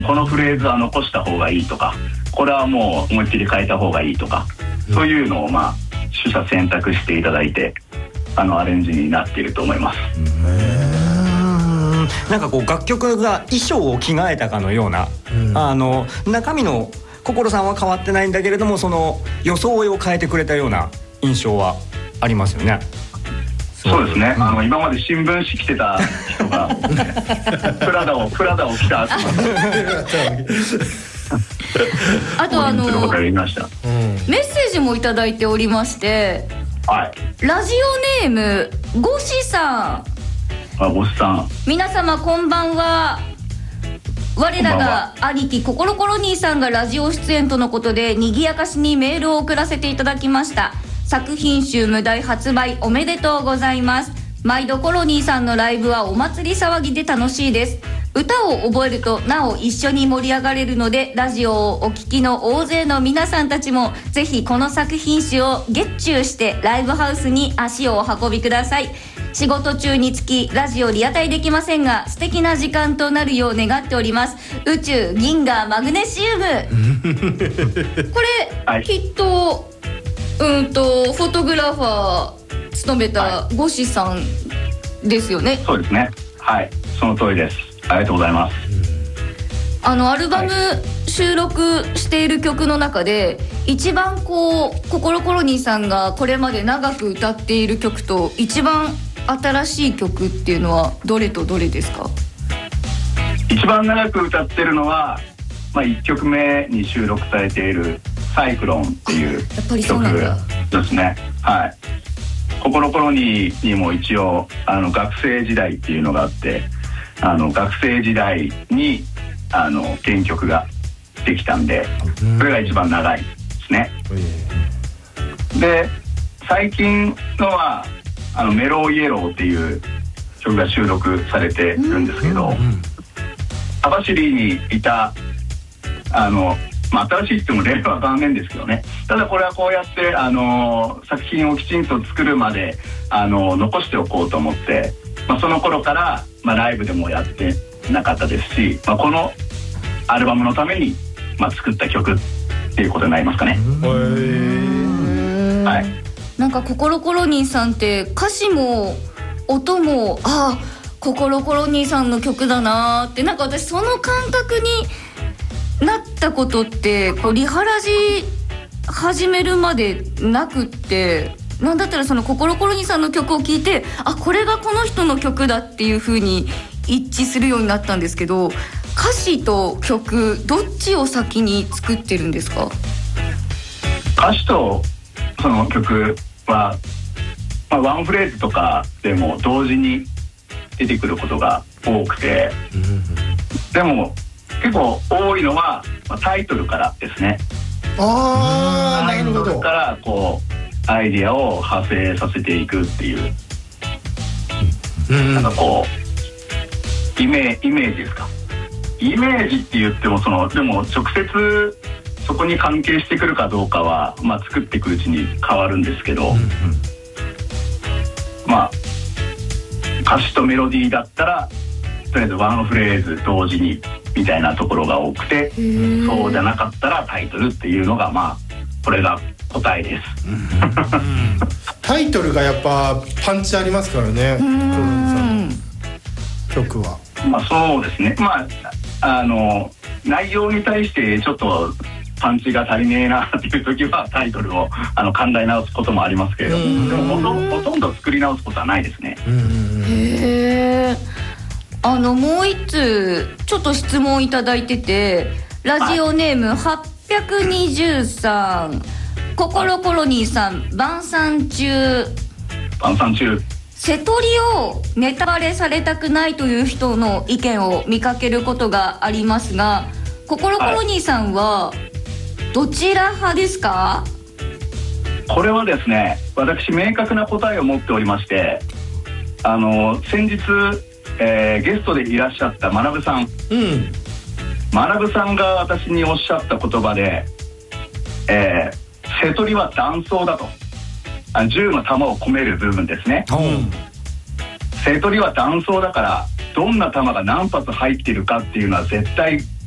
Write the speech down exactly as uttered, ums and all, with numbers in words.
このフレーズは残した方がいいとか、これはもう思いっきり変えた方がいいとか、うん、そういうのをまあ取捨選択していただいて、あのアレンジになっていると思います。 うーん、なんかこう楽曲が衣装を着替えたかのような、うん、あの中身の心さんは変わってないんだけれども、その装いを変えてくれたような印象はありますよね。 そうですね、うん、あの今まで新聞紙着てた人がプラダをプラダを着たあとあのメッセージもいただいておりまして、 はい、 ラジオネームゴシさん。 あ、ゴシさん、 皆様こんばんは。我らが兄貴ココロコロ兄さんがラジオ出演とのことでにぎやかしにメールを送らせていただきました。作品集無題発売おめでとうございます。毎度コロニーさんのライブはお祭り騒ぎで楽しいです。歌を覚えるとなお一緒に盛り上がれるので、ラジオをお聴きの大勢の皆さんたちもぜひこの作品集をゲッチューしてライブハウスに足をお運びください。仕事中につきラジオリアタイできませんが、素敵な時間となるよう願っております。宇宙銀河マグネシウムこれ、はい、きっとうんとフォトグラファー務めたゴシさんですよね。 そうですね、はい、その通りです。ありがとうございます。 あのアルバム収録している曲の中で、はい、一番こうココロコロニーさんがこれまで長く歌っている曲と一番新しい曲っていうのはどれとどれですか？ 一番長く歌ってるのは、まあ、いっきょくめに収録されているサイクロンっていう曲ですね。はい、ココロコロニーにも一応あの学生時代っていうのがあって、あの学生時代にあの原曲ができたんで、それが一番長いですね。で最近のはあのメローイエローっていう曲が収録されてるんですけど、網走にいたあのまあ、新しいっても例は残念ですけどね。ただこれはこうやってあの作品をきちんと作るまであの残しておこうと思って、まあ、その頃から、まあ、ライブでもやってなかったですし、まあ、このアルバムのために、まあ、作った曲っていうことになりますかね。はい、 なんかココロコロニーさんって歌詞も音もああココロコロニーさんの曲だなって、なんか私その感覚になったことってこうリハラジ始めるまでなくって、なんだったらそのココロコロニーさんの曲を聴いて、あこれがこの人の曲だっていう風に一致するようになったんですけど、歌詞と曲どっちを先に作ってるんですか？ 歌詞とその曲は、まあ、ワンフレーズとかでも同時に出てくることが多くて、でも結構多いのは、まあ、タイトルからですね。 ああ、なるほど。 タイトルからこうアイディアを派生させていくっていう、うん、なんかこうイメイメージですか。イメージって言ってもそのでも直接そこに関係してくるかどうかは、まあ、作っていくうちに変わるんですけど、うんうん、まあ歌詞とメロディーだったらとりあえずワンフレーズ同時にみたいなところが多くて、そうじゃなかったらタイトルっていうのがまあこれが答えです、うん、 タイトルがやっぱパンチありますからね、曲は。 まあそうですね、まああの内容に対してちょっとパンチが足りねえなっていう時はタイトルをあの考え直すこともありますけれども、でもほとんど、ほとんど作り直すことはないですね。 へー、あのもう一通ちょっと質問いただいてて、ラジオネームはっぴゃくにじゅうさん、ココロコロニーさん晩餐中晩餐中瀬戸りをネタバレされたくないという人の意見を見かけることがありますが、ココロコロニーさんはどちら派ですか？ これはですね、私明確な答えを持っておりまして、あの先日、えー、ゲストでいらっしゃったまなぶさん、うん、まなぶさんが私におっしゃった言葉で、えー、瀬戸りは弾倉だと、あ銃の弾を込める部分ですね、うん、瀬戸りは弾倉だからどんな弾が何発入っているかっていうのは絶対